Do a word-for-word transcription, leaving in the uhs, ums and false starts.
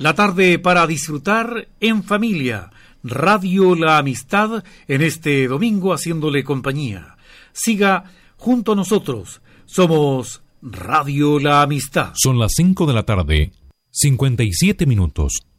La tarde para disfrutar en familia. Radio La Amistad en este domingo haciéndole compañía. Siga junto a nosotros. Somos Radio La Amistad. Son las cinco de la tarde, cincuenta y siete minutos.